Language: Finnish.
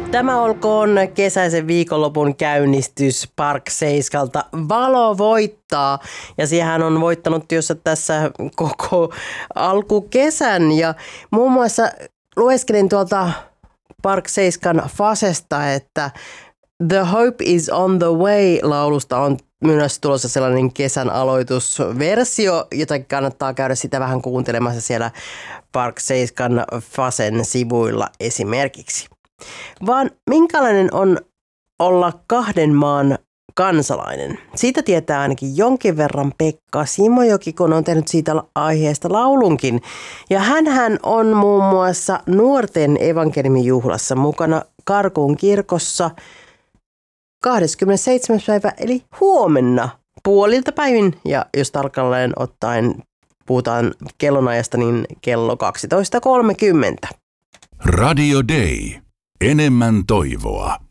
Tämä olkoon kesäisen viikonlopun käynnistys Park Seiskalta. Valo voittaa ja siihen on voittanut työssä tässä koko alkukesän ja muun muassa lueskelin tuolta Park Seiskan Fasesta, että The Hope is on the way -laulusta on myös tulossa sellainen kesän aloitusversio, jota kannattaa käydä sitä vähän kuuntelemassa siellä Park Seiskan Fasen sivuilla esimerkiksi. Vaan minkälainen on olla kahden maan kansalainen? Siitä tietää ainakin jonkin verran Pekka Simojoki, kun on tehnyt siitä aiheesta laulunkin. Ja hänhän on muun muassa nuorten evankeliumijuhlassa mukana Karkuun kirkossa 27. päivä, eli huomenna puolilta päivin. Ja jos tarkalleen ottaen puhutaan kellonajasta, niin kello 12.30. Radio Day. Enemmän toivoa.